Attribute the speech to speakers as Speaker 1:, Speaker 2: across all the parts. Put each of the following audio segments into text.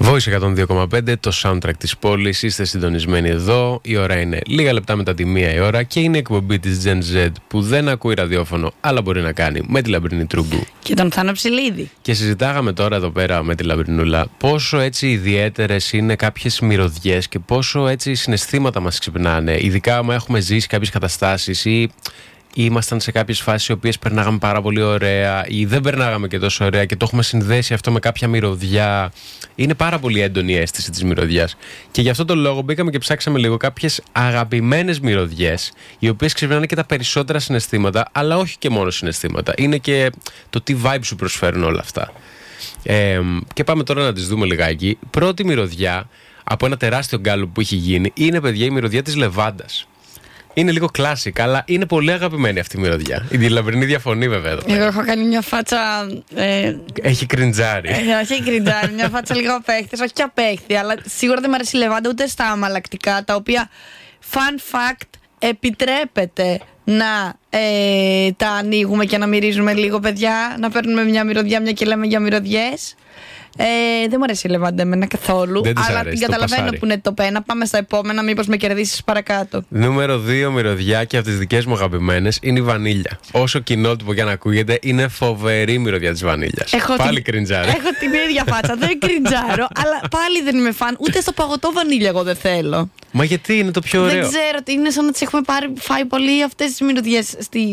Speaker 1: Voice 102,5, το soundtrack της πόλης. Είστε συντονισμένοι εδώ. Η ώρα είναι λίγα λεπτά μετά τη 1 η ώρα και είναι η εκπομπή της Gen Z που δεν ακούει ραδιόφωνο, αλλά μπορεί να κάνει, με τη Λαμπρινή Τρούγκου
Speaker 2: και τον Θάνο Ψηλίδη.
Speaker 1: Και συζητάγαμε τώρα εδώ πέρα με τη Λαμπρινούλα πόσο έτσι ιδιαίτερες είναι κάποιες μυρωδιές και πόσο έτσι συναισθήματα μας ξυπνάνε. Ειδικά άμα έχουμε ζήσει κάποιες καταστάσεις ή ήμασταν σε κάποιες φάσεις οι οποίες περνάγαμε πάρα πολύ ωραία ή δεν περνάγαμε και τόσο ωραία και το έχουμε συνδέσει αυτό με κάποια μυρωδιά. Είναι πάρα πολύ έντονη η αίσθηση της μυρωδιάς. Και γι' αυτό τον λόγο μπήκαμε και ψάξαμε λίγο κάποιες αγαπημένες μυρωδιές, οι οποίες ξυπνάνε και τα περισσότερα συναισθήματα, αλλά όχι και μόνο συναισθήματα. Είναι και το τι vibe σου προσφέρουν όλα αυτά. Και πάμε τώρα να τις δούμε λιγάκι. Πρώτη μυρωδιά από ένα τεράστιο γκάλωπ που έχει γίνει είναι, παιδιά, η μυρωδιά της λεβάντας. Είναι λίγο κλάσικα, αλλά είναι πολύ αγαπημένη αυτή η μυρωδιά. Η Λαμπρινή διαφωνεί, βέβαια. Εδώ
Speaker 2: εγώ έχω κάνει μια φάτσα.
Speaker 1: Έχει κριντζάρει.
Speaker 2: Όχι κριντζάρει, μια φάτσα λίγο απέχθη. Όχι και απέχθη, αλλά σίγουρα δεν μου αρέσει η λεβάντα ούτε στα αμαλλακτικά, τα οποία, fun fact, επιτρέπεται να τα ανοίγουμε και να μυρίζουμε λίγο, παιδιά. Να παίρνουμε μια μυρωδιά, μια και λέμε για μυρωδιές. Δεν μου αρέσει η λεβάντα εμένα καθόλου. Αλλά την καταλαβαίνω που είναι το πένα. Πάμε στα επόμενα, μήπως με κερδίσεις παρακάτω.
Speaker 1: Νούμερο 2 μυρωδιά και από τις δικές μου αγαπημένες είναι η βανίλια. Όσο κοινότυπο και αν ακούγεται, είναι φοβερή μυρωδιά της βανίλιας. Πάλι κριντζάρω.
Speaker 2: Έχω την ίδια φάτσα. Δεν κριντζάρω, αλλά πάλι δεν είμαι φαν. Ούτε στο παγωτό βανίλια εγώ δεν θέλω.
Speaker 1: Μα γιατί είναι το πιο ωραίο?
Speaker 2: Δεν ξέρω, είναι σαν να τις έχουμε φάει πολύ αυτές τις μυρωδιές.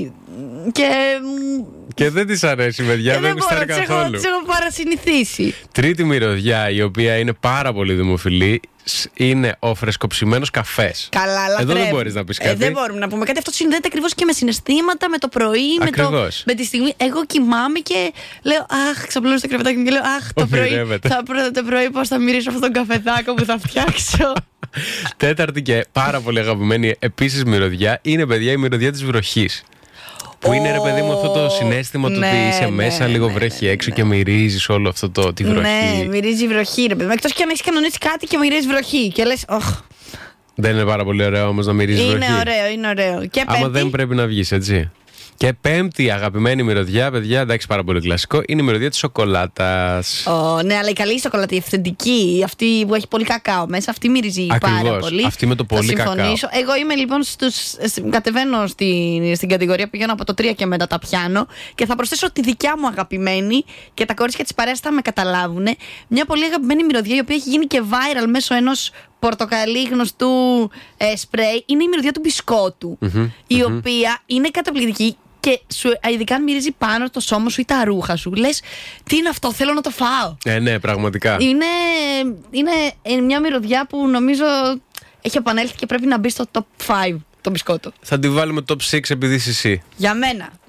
Speaker 1: Και δεν της αρέσει, παιδιά, δεν γουστάρει καθόλου.
Speaker 2: Τις έχω παρασυνηθίσει.
Speaker 1: Τρίτη μυρωδιά, η οποία είναι πάρα πολύ δημοφιλή, είναι ο φρεσκοψημένος καφές.
Speaker 2: Καλά, αλλά
Speaker 1: εδώ δεν μπορείς να πεις κάτι.
Speaker 2: Δεν μπορούμε να πούμε κάτι. Αυτό συνδέεται ακριβώς και με συναισθήματα, με το πρωί, με τη στιγμή. Εγώ κοιμάμαι και λέω, αχ, ξαπλώνω στο κρεβατάκι μου και λέω, αχ, το πρωί πώς θα μυρίσω αυτόν τον καφεδάκο που θα φτιάξω.
Speaker 1: Τέταρτη και πάρα πολύ αγαπημένη επίσης μυρωδιά είναι, παιδιά, η μυρωδιά της βροχής. Που είναι, ρε παιδί μου, αυτό το συναίσθημα του ότι είσαι μέσα, λίγο βρέχει έξω και μυρίζεις όλο αυτό τη βροχή.
Speaker 2: Ναι, μυρίζει βροχή, ρε παιδί μου. Εκτός και αν έχεις κανονίσει κάτι και μυρίζει βροχή. Και λες, όχ.
Speaker 1: Δεν είναι πάρα πολύ ωραίο όμως να μυρίζει βροχή?
Speaker 2: Είναι ωραίο, είναι ωραίο. Και
Speaker 1: άμα δεν πρέπει να βγεις, έτσι. Και πέμπτη αγαπημένη μυρωδιά, παιδιά, εντάξει, πάρα πολύ κλασικό, είναι η μυρωδιά της σοκολάτας.
Speaker 2: Ναι, αλλά η καλή σοκολάτα, η αυθεντική, αυτή που έχει πολύ κακάο μέσα, αυτή μυρίζει πάρα πολύ.
Speaker 1: Αυτή με το πολύ κακάο.
Speaker 2: Εγώ είμαι λοιπόν κατεβαίνω στην κατηγορία, πηγαίνω από το 3 και μετά τα πιάνω και θα προσθέσω τη δικιά μου αγαπημένη και τα κορίτσια της παρέας θα με καταλάβουν. Μια πολύ αγαπημένη μυρωδιά, η οποία έχει γίνει και viral μέσω ενός πορτοκαλί γνωστού σπρέι, είναι η μυρωδιά του μπισκότου, η οποία είναι καταπληκτική. Και ειδικά αν μυρίζει πάνω το σώμα σου ή τα ρούχα σου, λες, τι είναι αυτό, θέλω να το φάω. Ναι,
Speaker 1: πραγματικά.
Speaker 2: Είναι μια μυρωδιά που νομίζω έχει επανέλθει και πρέπει να μπει στο top 5 το μπισκότο.
Speaker 1: Θα τη βάλουμε top 6 επειδή είσαι εσύ.
Speaker 2: Για μένα.